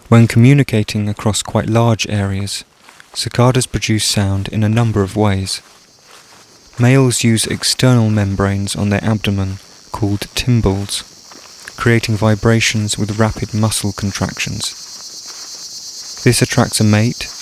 When communicating across quite large areas, cicadas produce sound in a number of ways. Males use external membranes on their abdomen called tymbals, creating vibrations with rapid muscle contractions. This attracts a mate